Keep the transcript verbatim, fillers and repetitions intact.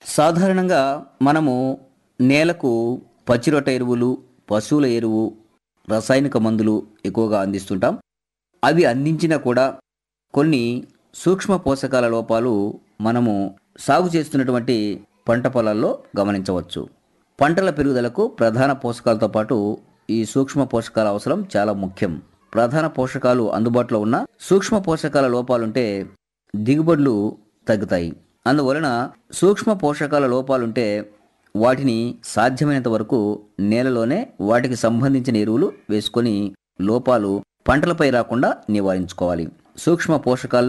సాధారణంగా మనము నేలకు పచ్చిరొట్ట ఎరువులు, పశువుల ఎరువు, రసాయనిక మందులు ఎక్కువగా అందిస్తుంటాం. అవి అందించినా కూడా కొన్ని సూక్ష్మ పోషకాల లోపాలు మనము సాగు చేస్తున్నటువంటి పంట పొలాల్లో గమనించవచ్చు. పంటల పెరుగుదలకు ప్రధాన పోషకాలతో పాటు ఈ సూక్ష్మ పోషకాల అవసరం చాలా ముఖ్యం. ప్రధాన పోషకాలు అందుబాటులో ఉన్న సూక్ష్మ పోషకాల లోపాలుంటే దిగుబడులు తగ్గుతాయి. అందువలన సూక్ష్మ పోషకాల లోపాలుంటే వాటిని సాధ్యమైనంత వరకు నేలలోనే వాటికి సంబంధించిన ఎరువులు వేసుకొని లోపాలు పంటలపై రాకుండా నివారించుకోవాలి. సూక్ష్మ పోషకాల్లో